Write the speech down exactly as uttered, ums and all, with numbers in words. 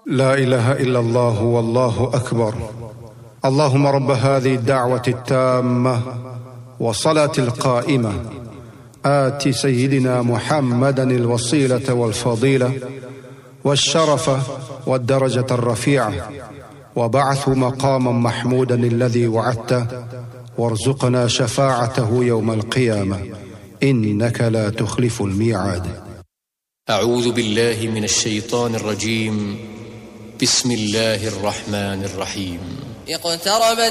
لا إله إلا الله والله أكبر. اللهم رب هذه الدعوة التامة والصلاة القائمة آت سيدنا محمدا الوسيلة والفضيلة والشرف والدرجة الرفيعة وبعث مقاما محمودا الذي وعدته وارزقنا شفاعته يوم القيامة إنك لا تخلف الميعاد. أعوذ بالله من الشيطان الرجيم. بسم الله الرحمن الرحيم. اقتربت